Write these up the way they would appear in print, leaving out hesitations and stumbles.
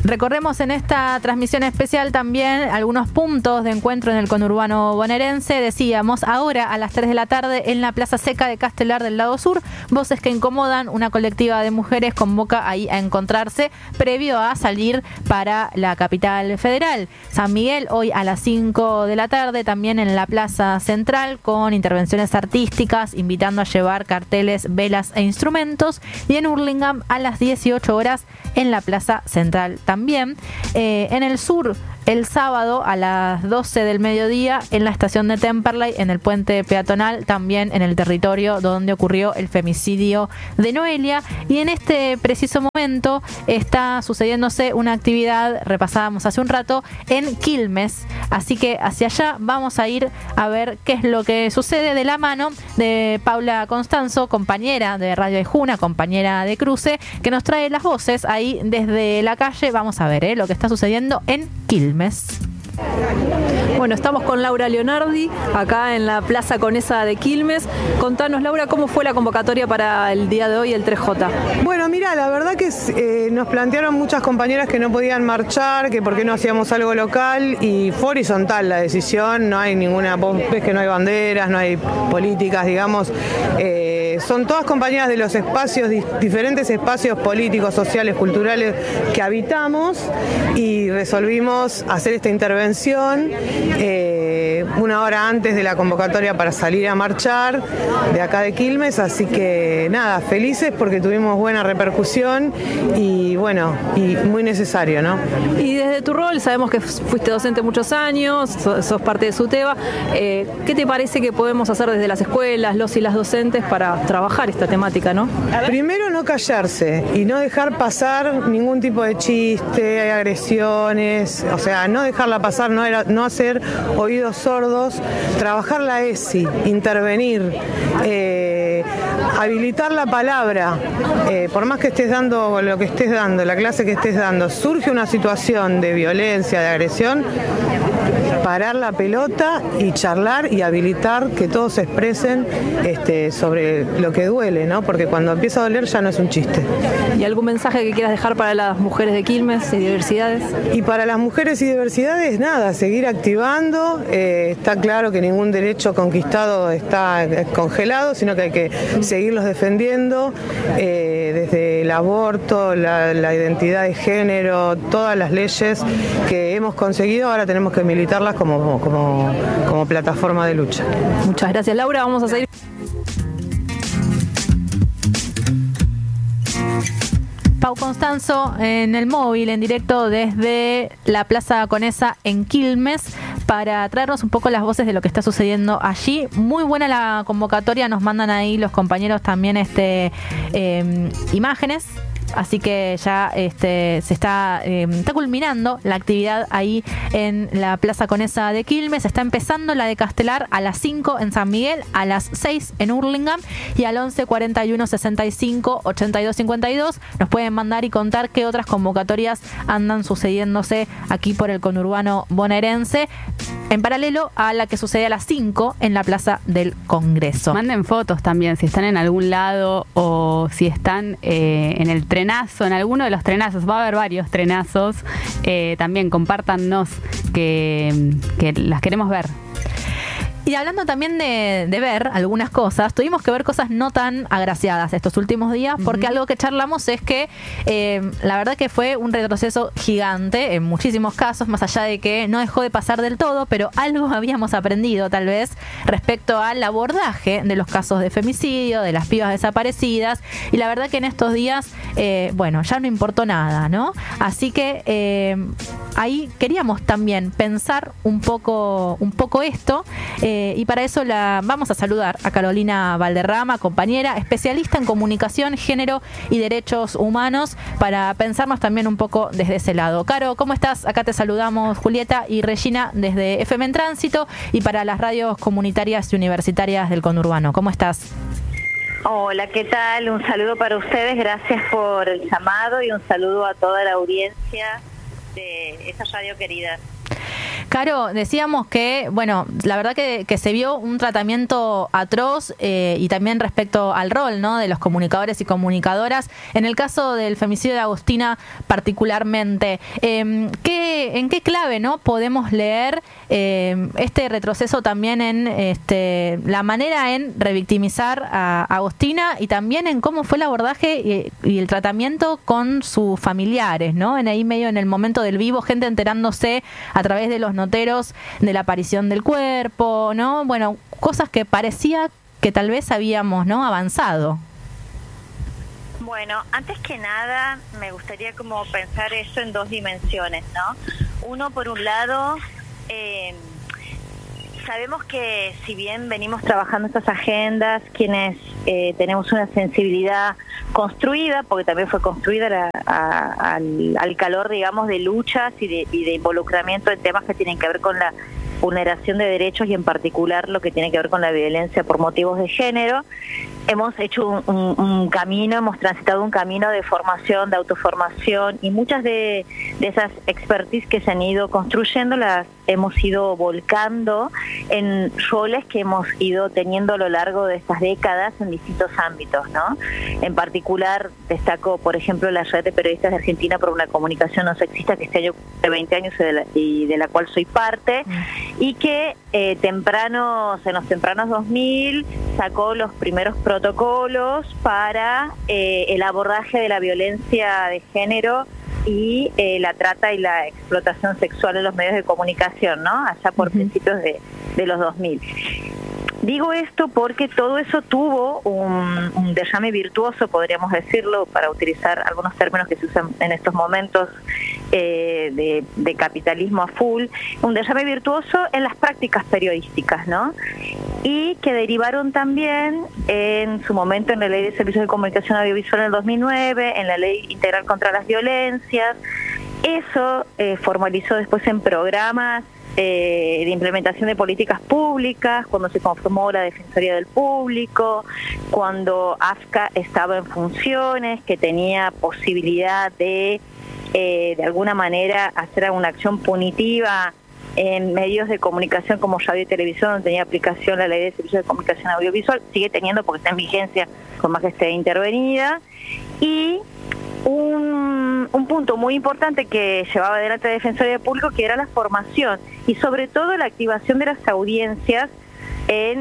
Recorremos en esta transmisión especial también algunos puntos de encuentro en el conurbano bonaerense. Decíamos, ahora a las 3 de la tarde en la Plaza Seca de Castelar del lado sur, Voces que Incomodan, una colectiva de mujeres convoca ahí a encontrarse previo a salir para la capital federal. San Miguel hoy a las 5 de la tarde también en la Plaza Central con intervenciones artísticas, invitando a llevar carteles, velas e instrumentos. Y en Hurlingham a las 18 horas en la Plaza Central también. En el sur, el sábado a las 12 del mediodía en la estación de Temperley, en el puente peatonal, también en el territorio donde ocurrió el femicidio de Noelia. Y en este preciso momento está sucediéndose una actividad, repasábamos hace un rato, en Quilmes. Así que hacia allá vamos a ir a ver qué es lo que sucede de la mano de Paula Constanzo, compañera de Radio Aijuna, compañera de Cruce, que nos trae las voces ahí desde la calle. Vamos a ver lo que está sucediendo en Quilmes. Bueno, estamos con Laura Leonardi, acá en la Plaza Conesa de Quilmes. Contanos, Laura, ¿cómo fue la convocatoria para el día de hoy, el 3J? Bueno, mira, la verdad que nos plantearon muchas compañeras que no podían marchar, que por qué no hacíamos algo local, y fue horizontal la decisión, no hay ninguna, vos ves que no hay banderas, no hay políticas, digamos, son todas compañeras de los espacios, diferentes espacios políticos, sociales, culturales que habitamos, y resolvimos hacer esta intervención una hora antes de la convocatoria para salir a marchar de acá de Quilmes, así que nada, felices porque tuvimos buena repercusión y bueno, y muy necesario, ¿no? Y desde tu rol, sabemos que fuiste docente muchos años, sos parte de SUTEBA, ¿qué te parece que podemos hacer desde las escuelas, los y las docentes, para trabajar esta temática, ¿no? Primero, no callarse y no dejar pasar ningún tipo de chiste, agresiones, o sea, no dejarla pasar, no hacer oídos sordos, trabajar la ESI, intervenir, habilitar la palabra, por más que estés dando lo que estés dando, la clase que estés dando, surge una situación de violencia, de agresión, parar la pelota y charlar y habilitar que todos se expresen sobre lo que duele, ¿no? Porque cuando empieza a doler ya no es un chiste. ¿Y algún mensaje que quieras dejar para las mujeres de Quilmes y diversidades? Y para las mujeres y diversidades, nada, seguir activando. Está claro que ningún derecho conquistado está congelado, sino que hay que seguirlos defendiendo, desde el aborto, la identidad de género, todas las leyes que hemos conseguido, ahora tenemos que militarlas como plataforma de lucha. Muchas gracias, Laura. Vamos a seguir. Pau Constanzo en el móvil, en directo desde la Plaza Conesa en Quilmes, para traernos un poco las voces de lo que está sucediendo allí. Muy buena la convocatoria, nos mandan ahí los compañeros también imágenes. Así que ya se está culminando la actividad ahí en la Plaza Conesa de Quilmes. Está empezando la de Castelar a las 5 en San Miguel, a las 6 en Hurlingham y al 11 41 65 82 52. Nos pueden mandar y contar qué otras convocatorias andan sucediéndose aquí por el conurbano bonaerense, en paralelo a la que sucede a las 5 en la Plaza del Congreso. Manden fotos también, si están en algún lado o si están en el trenazo, en alguno de los trenazos, va a haber varios trenazos, también compártannos que las queremos ver. Y hablando también de ver algunas cosas, tuvimos que ver cosas no tan agraciadas estos últimos días, porque algo que charlamos es que la verdad que fue un retroceso gigante en muchísimos casos, más allá de que no dejó de pasar del todo, pero algo habíamos aprendido tal vez respecto al abordaje de los casos de femicidio, de las pibas desaparecidas, y la verdad que en estos días, ya no importó nada, ¿no? Así que ahí queríamos también pensar un poco esto, y para eso vamos a saludar a Carolina Valderrama, compañera, especialista en comunicación, género y derechos humanos, para pensarnos también un poco desde ese lado. Caro, ¿cómo estás? Acá te saludamos Julieta y Regina desde FM en Tránsito y para las radios comunitarias y universitarias del conurbano. ¿Cómo estás? Hola, ¿qué tal? Un saludo para ustedes, gracias por el llamado y un saludo a toda la audiencia de esa radio querida. Caro, decíamos que, bueno, la verdad que se vio un tratamiento atroz y también respecto al rol, ¿no?, de los comunicadores y comunicadoras. En el caso del femicidio de Agustina particularmente, ¿en qué clave, ¿no?, podemos leer este retroceso también en la manera en revictimizar a Agustina y también en cómo fue el abordaje y el tratamiento con sus familiares, ¿no? En ahí medio en el momento del vivo, gente enterándose a través de los noteros de la aparición del cuerpo, ¿no? Bueno, cosas que parecía que tal vez habíamos, ¿no?, avanzado. Bueno, antes que nada me gustaría como pensar eso en dos dimensiones, ¿no? Uno, por un lado, sabemos que si bien venimos trabajando estas agendas, quienes tenemos una sensibilidad construida, porque también fue construida al calor, digamos, de luchas y de involucramiento en temas que tienen que ver con la vulneración de derechos y en particular lo que tiene que ver con la violencia por motivos de género, hemos hecho un camino, hemos transitado un camino de formación, de autoformación, y muchas de esas expertise que se han ido construyendo las hemos ido volcando en roles que hemos ido teniendo a lo largo de estas décadas en distintos ámbitos, ¿no? En particular destaco, por ejemplo, la Red de Periodistas de Argentina por una Comunicación No Sexista, que este año cumple 20 años y de la cual soy parte, y que en los tempranos 2000 sacó los primeros protocolos para el abordaje de la violencia de género y la trata y la explotación sexual en los medios de comunicación, ¿no? Allá por principios de los 2000. Digo esto porque todo eso tuvo un derrame virtuoso, podríamos decirlo, para utilizar algunos términos que se usan en estos momentos de capitalismo a full, un derrame virtuoso en las prácticas periodísticas, ¿no? Y que derivaron también en su momento en la Ley de Servicios de Comunicación Audiovisual en el 2009, en la Ley Integral contra las Violencias. Eso formalizó después en programas de implementación de políticas públicas, cuando se conformó la Defensoría del Público, cuando AFCA estaba en funciones, que tenía posibilidad de alguna manera hacer alguna acción punitiva en medios de comunicación como radio y televisión, donde tenía aplicación la Ley de Servicios de Comunicación Audiovisual, sigue teniendo porque está en vigencia, por más que esté intervenida. Y un punto muy importante que llevaba adelante la Defensoría del Público, que era la formación y sobre todo la activación de las audiencias en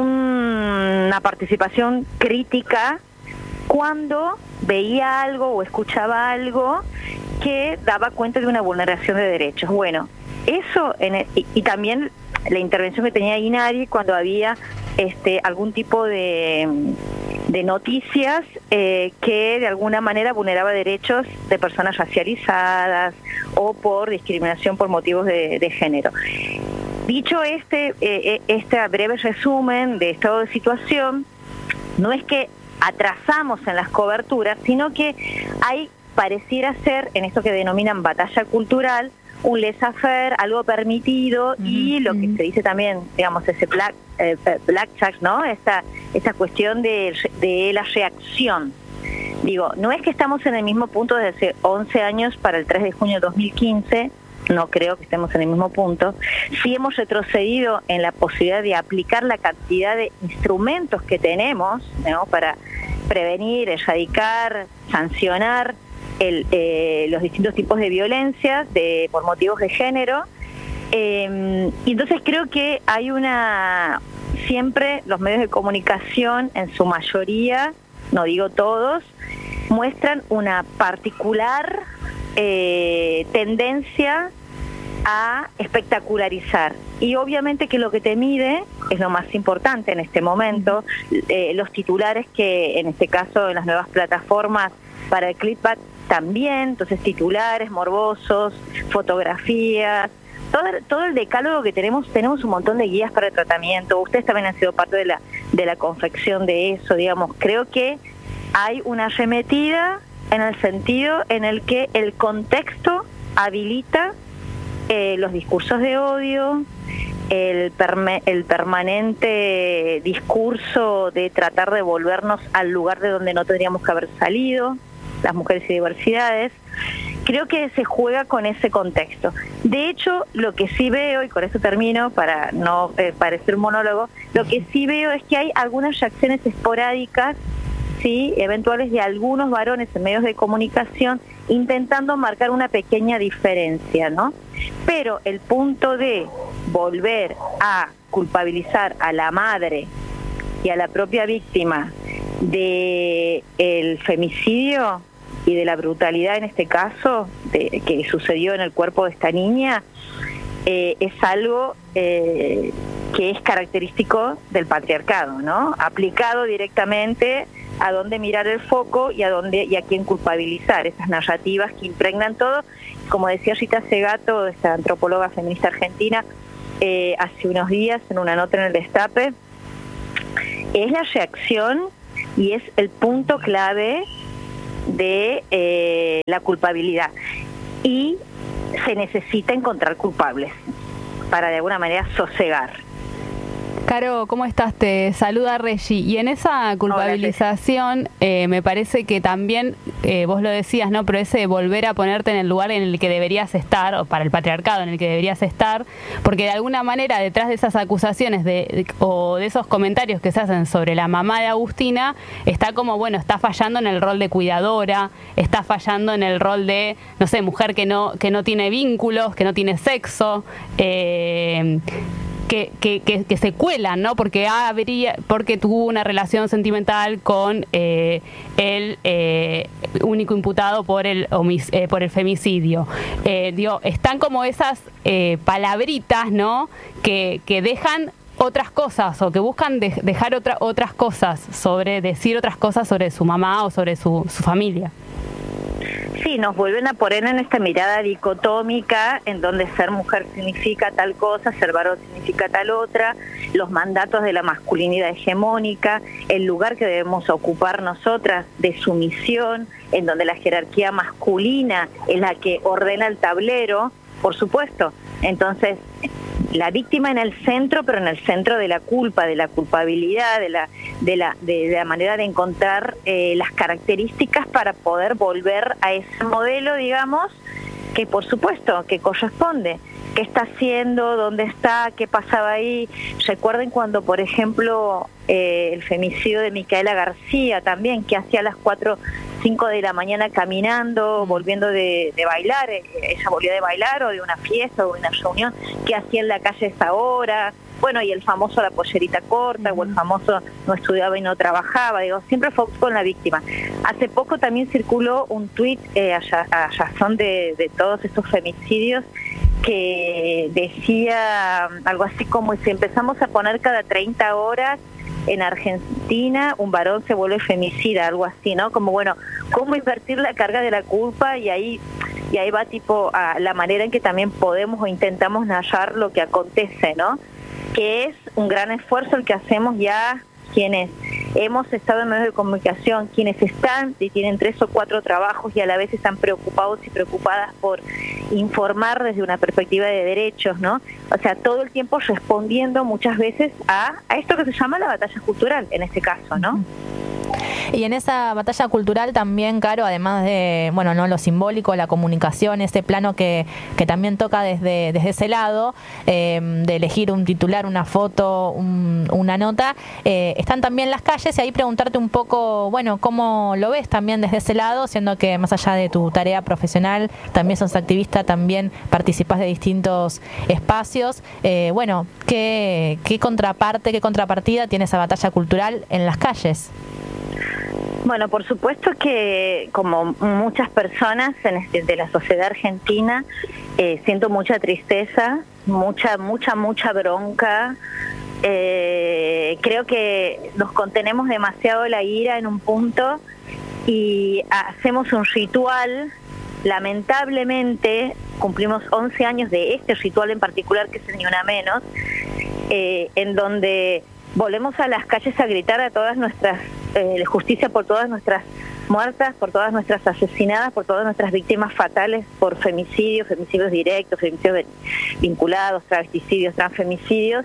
una participación crítica cuando veía algo o escuchaba algo que daba cuenta de una vulneración de derechos. Bueno, eso y también la intervención que tenía INADI cuando había algún tipo de noticias que de alguna manera vulneraba derechos de personas racializadas o por discriminación por motivos de género. Dicho este breve resumen de estado de situación, no es que atrasamos en las coberturas, sino que pareciera ser, en esto que denominan batalla cultural, un laissez-faire, algo permitido, y lo que se dice también, digamos, ese blackjack, ¿no? Esa cuestión de la reacción. Digo, no es que estamos en el mismo punto desde hace 11 años para el 3 de junio de 2015, no creo que estemos en el mismo punto. Sí hemos retrocedido en la posibilidad de aplicar la cantidad de instrumentos que tenemos, ¿no?, para prevenir, erradicar, sancionar los distintos tipos de violencias por motivos de género. Y entonces creo que hay siempre los medios de comunicación, en su mayoría, no digo todos, muestran una particular tendencia a espectacularizar. Y obviamente que lo que te mide es lo más importante en este momento. Los titulares que en este caso en las nuevas plataformas para el clickbait también, entonces titulares morbosos, fotografías, todo el decálogo que tenemos un montón de guías para el tratamiento. Ustedes también han sido parte de la confección de eso, digamos. Creo que hay una arremetida en el sentido en el que el contexto habilita los discursos de odio, el permanente discurso de tratar de volvernos al lugar de donde no tendríamos que haber salido, las mujeres y diversidades, creo que se juega con ese contexto. De hecho, lo que sí veo, y con eso termino para no parecer un monólogo, lo que sí veo es que hay algunas reacciones esporádicas, sí, eventuales, de algunos varones en medios de comunicación intentando marcar una pequeña diferencia, ¿no? Pero el punto de volver a culpabilizar a la madre y a la propia víctima de el femicidio y de la brutalidad en este caso que sucedió en el cuerpo de esta niña, es algo que es característico del patriarcado, ¿no? Aplicado directamente a dónde mirar el foco y a quién culpabilizar, esas narrativas que impregnan todo. Como decía Rita Segato, esta antropóloga feminista argentina, hace unos días en una nota en el Destape, es la reacción y es el punto clave de la culpabilidad, y se necesita encontrar culpables para de alguna manera sosegar. Caro, ¿cómo estás? Te saluda Reggie. Y en esa culpabilización me parece que también, vos lo decías, ¿no? Pero ese volver a ponerte en el lugar en el que deberías estar, o para el patriarcado en el que deberías estar, porque de alguna manera detrás de esas acusaciones o de esos comentarios que se hacen sobre la mamá de Agustina, está como, bueno, está fallando en el rol de cuidadora, está fallando en el rol de, no sé, mujer que no tiene vínculos, que no tiene sexo, que se cuelan, ¿no? Porque tuvo una relación sentimental con el único imputado por el femicidio. Están como esas palabritas, ¿no? Que dejan otras cosas, o que buscan dejar otras cosas decir otras cosas sobre su mamá o sobre su familia. Sí, nos vuelven a poner en esta mirada dicotómica en donde ser mujer significa tal cosa, ser varón significa tal otra, los mandatos de la masculinidad hegemónica, el lugar que debemos ocupar nosotras de sumisión, en donde la jerarquía masculina es la que ordena el tablero, por supuesto. Entonces, la víctima en el centro, pero en el centro de la culpa, de la culpabilidad, de la manera de encontrar las características para poder volver a ese modelo, digamos, que por supuesto que corresponde. ¿Qué está haciendo? ¿Dónde está? ¿Qué pasaba ahí? Recuerden cuando, por ejemplo, el femicidio de Micaela García también, que hacía a las 4, 5 de la mañana caminando, volviendo de bailar, ella volvía de bailar o de una fiesta o de una reunión, ¿qué hacía en la calle a esa hora? Bueno, y el famoso la pollerita corta, o el famoso no estudiaba y no trabajaba, digo, siempre fue con la víctima. Hace poco también circuló un tuit a razón de todos estos femicidios, que decía algo así como: si empezamos a poner cada 30 horas en Argentina un varón se vuelve femicida, algo así, ¿no? Como, bueno, ¿cómo invertir la carga de la culpa? Y ahí va tipo a la manera en que también podemos o intentamos narrar lo que acontece, ¿no? Que es un gran esfuerzo el que hacemos ya quienes hemos estado en medios de comunicación, quienes están y tienen 3 o 4 trabajos y a la vez están preocupados y preocupadas por informar desde una perspectiva de derechos, ¿no? O sea, todo el tiempo respondiendo muchas veces a esto que se llama la batalla cultural, en este caso, ¿no? Y en esa batalla cultural también, Caro, además de, bueno, no lo simbólico, la comunicación, ese plano que también toca desde ese lado, de elegir un titular, una foto, una nota, están también las calles, y ahí preguntarte un poco, bueno, ¿cómo lo ves también desde ese lado, siendo que más allá de tu tarea profesional, también sos activista, también participás de distintos espacios? Bueno, ¿qué contrapartida tiene esa batalla cultural en las calles? Bueno, por supuesto que, como muchas personas de la sociedad argentina, siento mucha tristeza, mucha bronca. Creo que nos contenemos demasiado la ira en un punto y hacemos un ritual. Lamentablemente cumplimos 11 años de este ritual en particular, que es el Ni Una Menos, en donde volvemos a las calles a gritar a todas nuestras justicia por todas nuestras muertas, por todas nuestras asesinadas, por todas nuestras víctimas fatales por femicidios directos, femicidios vinculados, travesticidios, transfemicidios,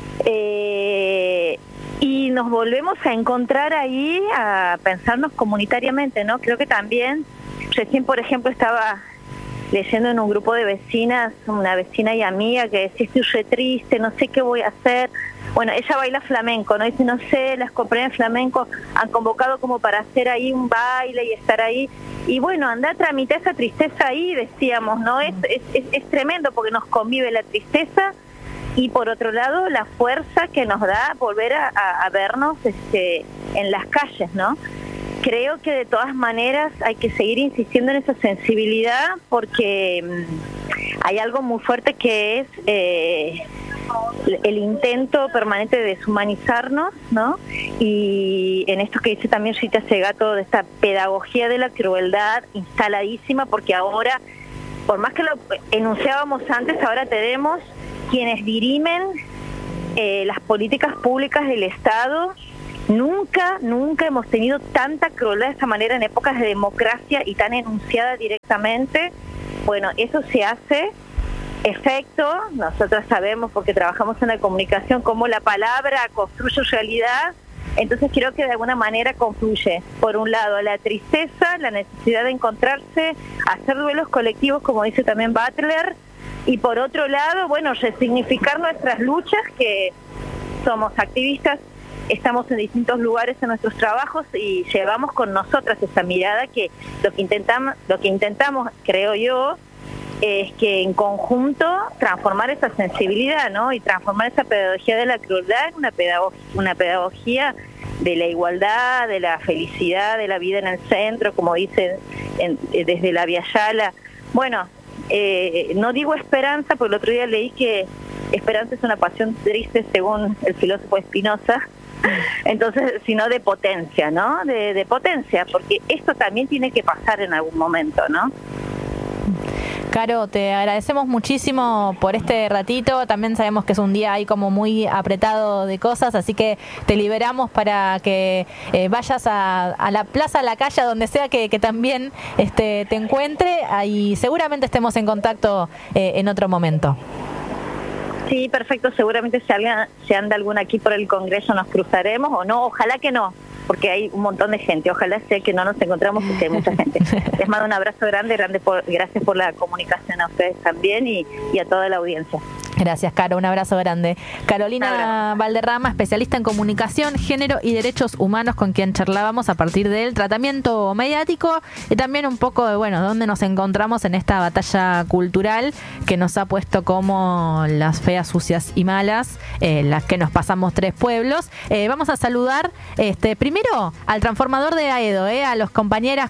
y nos volvemos a encontrar ahí, a pensarnos comunitariamente, ¿no? Creo que también, recién por ejemplo estaba leyendo en un grupo de vecinas, una vecina y amiga que decía, estoy re triste, no sé qué voy a hacer. Bueno, ella baila flamenco, ¿no? Dice, no sé, las compañeras de flamenco han convocado como para hacer ahí un baile y estar ahí. Y bueno, anda a tramitar esa tristeza ahí, decíamos, ¿no? Es tremendo porque nos convive la tristeza y por otro lado la fuerza que nos da volver a vernos en las calles, ¿no? Creo que de todas maneras hay que seguir insistiendo en esa sensibilidad porque hay algo muy fuerte que es el intento permanente de deshumanizarnos, ¿no? Y en esto que dice también Rita Segato, de esta pedagogía de la crueldad instaladísima, porque ahora, por más que lo enunciábamos antes, ahora tenemos quienes dirimen las políticas públicas del Estado. Nunca hemos tenido tanta crueldad de esta manera en épocas de democracia y tan enunciada directamente. Bueno, eso se hace efecto, nosotros sabemos porque trabajamos en la comunicación cómo la palabra construye realidad, entonces creo que de alguna manera confluye, por un lado la tristeza, la necesidad de encontrarse, hacer duelos colectivos como dice también Butler, y por otro lado, bueno, resignificar nuestras luchas, que somos activistas, estamos en distintos lugares en nuestros trabajos y llevamos con nosotras esa mirada que lo que intentamos, creo yo, es que en conjunto transformar esa sensibilidad, ¿no? Y transformar esa pedagogía de la crueldad en una pedagogía de la igualdad, de la felicidad, de la vida en el centro, como dicen desde la Via Yala. Bueno, no digo esperanza, porque el otro día leí que esperanza es una pasión triste según el filósofo Spinoza, entonces, sino de potencia, ¿no? De potencia, porque esto también tiene que pasar en algún momento, ¿no? Caro, te agradecemos muchísimo por este ratito. También sabemos que es un día ahí como muy apretado de cosas, así que te liberamos para que vayas a la plaza, a la calle, a donde sea que también te encuentre, y seguramente estemos en contacto en otro momento. Sí, perfecto, seguramente si anda alguna aquí por el Congreso nos cruzaremos, o no, ojalá que no, porque hay un montón de gente, ojalá sea que no nos encontramos porque hay mucha gente. Les mando un abrazo grande, gracias por la comunicación a ustedes también y a toda la audiencia. Gracias, Caro, un abrazo grande. Carolina Valderrama, especialista en comunicación, género y derechos humanos, con quien charlábamos a partir del tratamiento mediático y también un poco de, bueno, dónde nos encontramos en esta batalla cultural que nos ha puesto como las feas, sucias y malas, las que nos pasamos tres pueblos. Vamos a saludar primero al transformador de Aedo, a los compañeros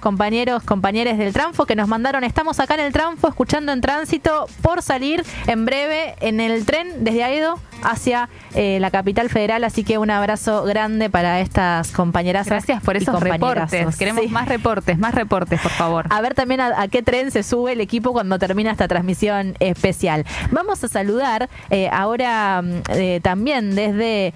del Tranfo que nos mandaron. Estamos acá en el Tranfo escuchando En Tránsito, por salir en breve en el tren desde Aedo hacia la capital federal, así que un abrazo grande para estas compañeras. Gracias por esos reportes. Queremos más reportes, por favor. A ver también a qué tren se sube el equipo cuando termina esta transmisión especial. Vamos a saludar ahora también desde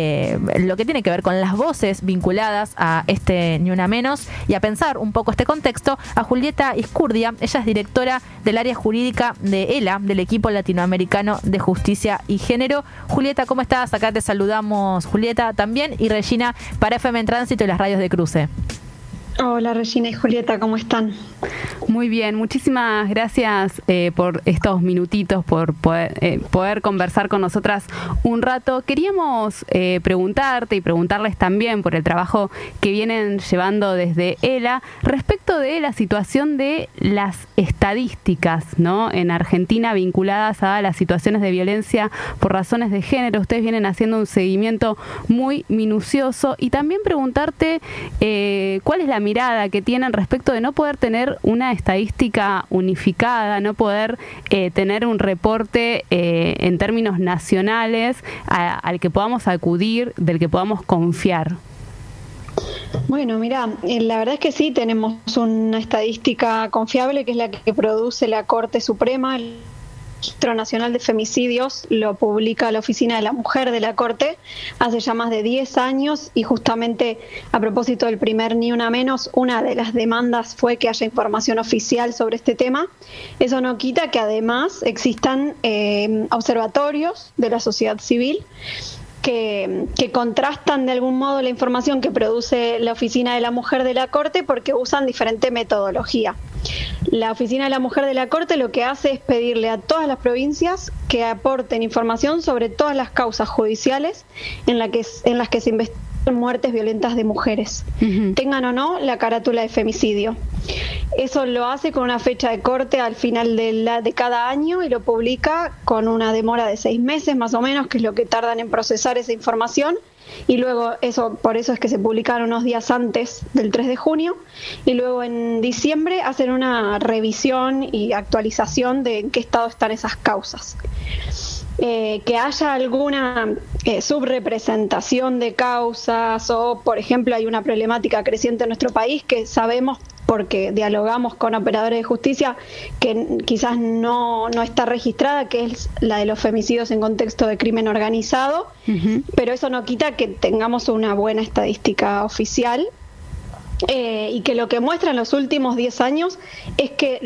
lo que tiene que ver con las voces vinculadas a Ni Una Menos y a pensar un poco este contexto, a Julieta Izcurdia. Ella es directora del área jurídica de ELA, del equipo latinoamericano de justicia y género. Julieta, ¿cómo estás? Acá te saludamos, Julieta, también, y Regina para FM en Tránsito y las radios de Cruce. Hola Regina y Julieta, ¿cómo están? Muy bien, muchísimas gracias por estos minutitos, por poder conversar con nosotras un rato. Queríamos preguntarte y preguntarles también por el trabajo que vienen llevando desde ELA respecto de la situación de las estadísticas, ¿no?, en Argentina vinculadas a las situaciones de violencia por razones de género. Ustedes vienen haciendo un seguimiento muy minucioso, y también preguntarte cuál es la mirada que tienen respecto de no poder tener una estadística unificada, no poder tener un reporte en términos nacionales al que podamos acudir, del que podamos confiar. Bueno, mira, la verdad es que sí, tenemos una estadística confiable que es la que produce la Corte Suprema. El Registro Nacional de Femicidios lo publica la Oficina de la Mujer de la Corte hace ya más de 10 años, y justamente a propósito del primer Ni Una Menos, una de las demandas fue que haya información oficial sobre este tema. Eso no quita que además existan observatorios de la sociedad civil que contrastan de algún modo la información que produce la Oficina de la Mujer de la Corte porque usan diferente metodología. La Oficina de la Mujer de la Corte lo que hace es pedirle a todas las provincias que aporten información sobre todas las causas judiciales en las que se investigan muertes violentas de mujeres, tengan o no la carátula de femicidio. Eso lo hace con una fecha de corte al final de cada año y lo publica con una demora de 6 meses más o menos, que es lo que tardan en procesar esa información. Y luego por eso es que se publicaron unos días antes del 3 de junio y luego en diciembre hacen una revisión y actualización de en qué estado están esas causas. Que haya alguna subrepresentación de causas o, por ejemplo, hay una problemática creciente en nuestro país que sabemos porque dialogamos con operadores de justicia que quizás no está registrada, que es la de los femicidios en contexto de crimen organizado, pero eso no quita que tengamos una buena estadística oficial y que lo que muestra en los últimos 10 años es que